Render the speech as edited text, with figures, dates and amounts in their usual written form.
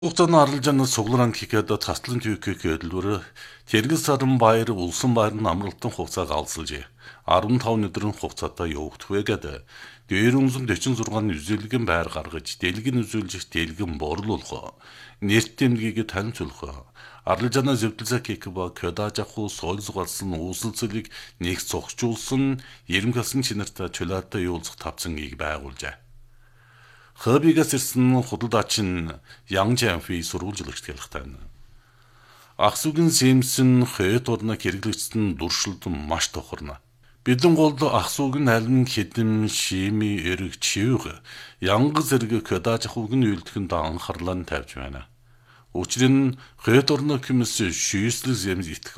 Хугацааны арилжааны сугларан хикэдэ таслан түйкэх хөдөлгөөр Тэргэл сарын баяр улсын баярын амралтын хугацааг алсалжээ. 15 өдрийн хугацаатай явагдах гэдэг. 446 үзүүлэгэн байр гаргаж, дэлгэн үзүүлжих дэлгэн борлуулах, нэрт тэмдгийг танилцуулах, арилжааны зөвлөлсөк хийх ба көдаажаху соёл зугаалсан үүсэлцэлийг нэг цогцжуулсан, ерөнхийлсөн чинартай чулаатай юулцах тавцангийг байгуулжээ. Хабигаас ирсэн худалдаачин Ян Жанфи сурвалжлагч хэлэхтэй. Ахсүгэн Симсэн хойд орноо хэрэглэгдсэн дуршилд маш тохорно. Бидэн гол ахсүгэн алин хэдэм шими эрэг чивг янгыз эрэг көдаажахуг нь үйлдэхэнд анхаарлаа тавьж байна. Учир нь хойд орноо хүмүүс шүйслэг зэмж итгэх